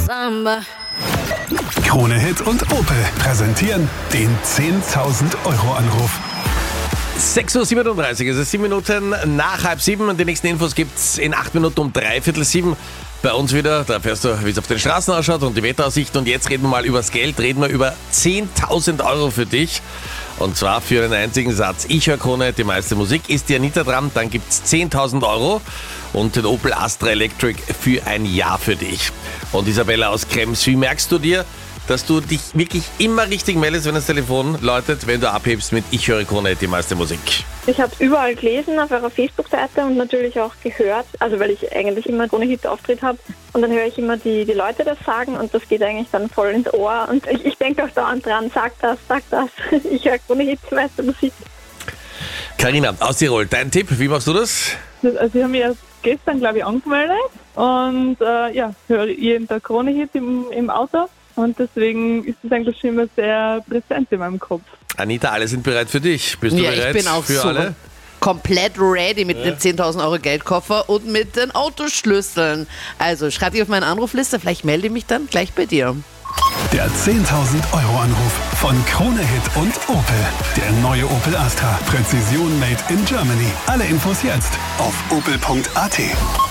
Samba. Krone Hit und Opel präsentieren den 10.000 Euro Anruf. 6.37 Uhr, es ist 7 Minuten nach 6:30 und die nächsten Infos gibt's in 8 Minuten um 6:45 bei uns wieder. Da erfährst du, wie es auf den Straßen ausschaut und die Wetteraussicht. Und jetzt reden wir mal übers Geld, reden wir über 10.000 Euro für dich. Und zwar für einen einzigen Satz. Ich höre Krone, die meiste Musik. Ist die Anita dran, dann gibt's 10.000 Euro und den Opel Astra Electric für ein Jahr für dich. Und Isabella aus Krems, wie merkst du dir, dass du dich wirklich immer richtig meldest, wenn das Telefon läutet, wenn du abhebst mit Ich höre Krone, die meiste Musik? Ich habe es überall gelesen auf eurer Facebook-Seite und natürlich auch gehört, also weil ich eigentlich immer Krone-Hit-Auftritt habe. Und dann höre ich immer die Leute das sagen und das geht eigentlich dann voll ins Ohr. Und ich denke auch dauernd dran, sag das. Ich höre Krone-Hit, die meiste Musik. Carina aus Tirol, dein Tipp, wie machst du das? Also ich habe mich erst gestern, glaube ich, angemeldet und höre jeden Tag Krone-Hit im Auto. Und deswegen ist es eigentlich schon immer sehr präsent in meinem Kopf. Anita, alle sind bereit für dich. Bist du bereit? Ich bin auch für so alle? komplett ready mit dem 10.000 Euro Geldkoffer und mit den Autoschlüsseln. Also schreib dich auf meine Anrufliste, vielleicht melde ich mich dann gleich bei dir. Der 10.000 Euro Anruf von Krone Hit und Opel. Der neue Opel Astra. Präzision made in Germany. Alle Infos jetzt auf opel.at.